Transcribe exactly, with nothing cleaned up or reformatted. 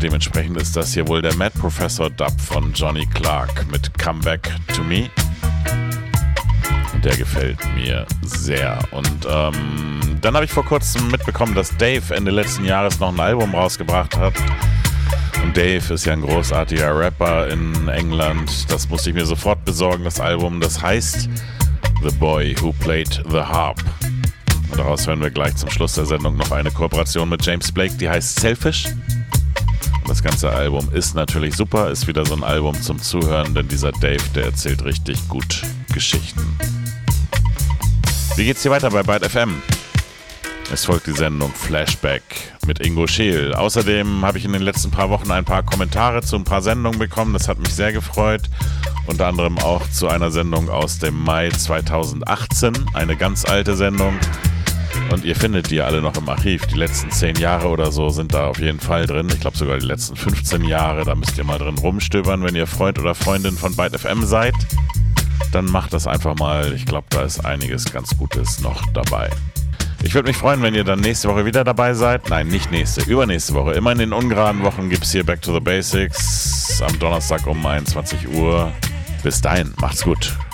dementsprechend ist das hier wohl der Mad Professor Dub von Johnny Clark mit Come Back to Me. Der gefällt mir sehr. Und ähm, dann habe ich vor kurzem mitbekommen, dass Dave Ende letzten Jahres noch ein Album rausgebracht hat. Und Dave ist ja ein großartiger Rapper in England. Das musste ich mir sofort besorgen, das Album. Das heißt The Boy Who Played the Harp. Und daraus hören wir gleich zum Schluss der Sendung noch eine Kooperation mit James Blake, die heißt Selfish. Und das ganze Album ist natürlich super, ist wieder so ein Album zum Zuhören, denn dieser Dave, der erzählt richtig gut Geschichten. Wie geht's hier weiter bei Byte F M? Es folgt die Sendung Flashback mit Ingo Scheel. Außerdem habe ich in den letzten paar Wochen ein paar Kommentare zu ein paar Sendungen bekommen. Das hat mich sehr gefreut. Unter anderem auch zu einer Sendung aus dem Mai zweitausendachtzehn. Eine ganz alte Sendung. Und ihr findet die alle noch im Archiv. Die letzten zehn Jahre oder so sind da auf jeden Fall drin. Ich glaube sogar die letzten fünfzehn Jahre. Da müsst ihr mal drin rumstöbern, wenn ihr Freund oder Freundin von Byte F M seid. Dann macht das einfach mal. Ich glaube, da ist einiges ganz Gutes noch dabei. Ich würde mich freuen, wenn ihr dann nächste Woche wieder dabei seid. Nein, nicht nächste, übernächste Woche. Immer in den ungeraden Wochen gibt es hier Back to the Basics am Donnerstag um einundzwanzig Uhr. Bis dahin, macht's gut.